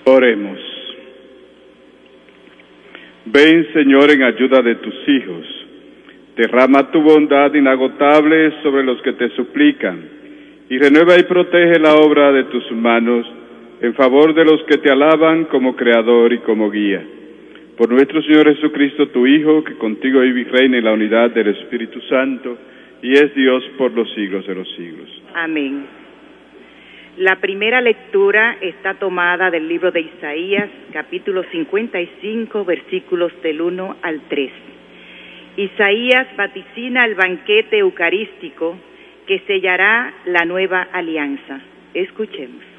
Oremos. Ven, Señor, en ayuda de tus hijos. Derrama tu bondad inagotable sobre los que te suplican, y renueva y protege la obra de tus manos en favor de los que te alaban como Creador y como Guía. Por nuestro Señor Jesucristo, tu Hijo, que contigo vive y reina en la unidad del Espíritu Santo, y es Dios por los siglos de los siglos. Amén. La primera lectura está tomada del libro de Isaías, capítulo 55, versículos del 1 al 3. Isaías vaticina el banquete eucarístico que sellará la nueva alianza. Escuchemos.